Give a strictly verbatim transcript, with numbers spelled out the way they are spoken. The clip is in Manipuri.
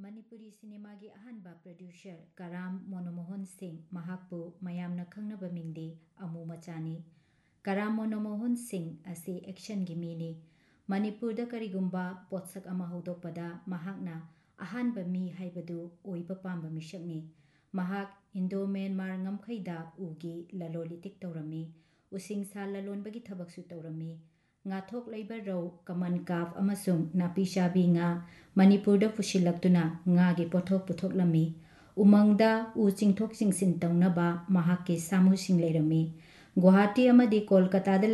Manipuri cinema gi ahanba producer Karam Monomohan Singh mahakpu mayamna khangnaba mingdi amu machani. Karam Monomohan Singh asi action gi mini. Manipur da karigumba potsak ama hodokpada mahakna ahanba mi haibadu oiba pamba mishakni. Mahak Indo Myanmar ngamkhaida ugi lalolitik taurami. Using sa lalon bagi thabaksu taurami. Ngathok laiba raw kaman kaf amasung napi shabi nga Manipur da pusilaktuna nga gi pothok puthok lami. Umangda u chingthok chingsin taunaba mahak ki samu sing lairami. Guwahati amadi Kolkata da